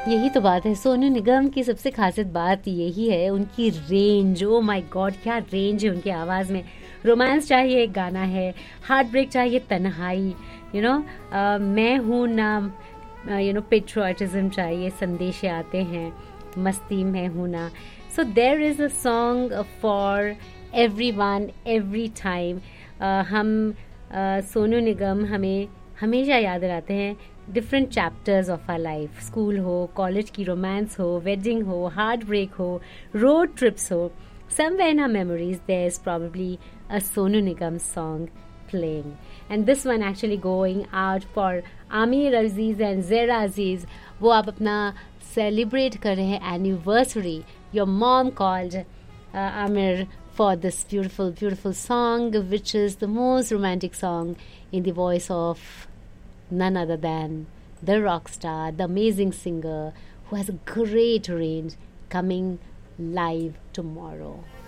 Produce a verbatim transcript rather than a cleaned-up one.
यही तो बात है, सोनू निगम की सबसे खासियत बात यही है, उनकी रेंज। ओ माय गॉड, क्या रेंज है उनकी आवाज़ में। रोमांस चाहिए एक गाना है, हार्ट ब्रेक चाहिए तन्हाई, यू नो मैं हूँ ना, यू नो पेट्रोटिज्म चाहिए, संदेश आते हैं, मस्ती में हूँ ना। सो there is a song for every one every time. हम uh, सोनू निगम हमें हमेशा याद दिलाते हैं different chapters of our life. School हो, कॉलेज की रोमांस हो, वेडिंग हो, हार्ट ब्रेक हो, रोड ट्रिप्स हो, somewhere in our memories there's probably a Sonu Nigam song playing, and this one actually going out for Amir Aziz and Zara Aziz। वो आप अपना celebrate कर रहे हैं anniversary. Your mom called Amir for this beautiful beautiful song, which is the most romantic song in the voice of none other than the rock star, the amazing singer who has a great range, coming live tomorrow.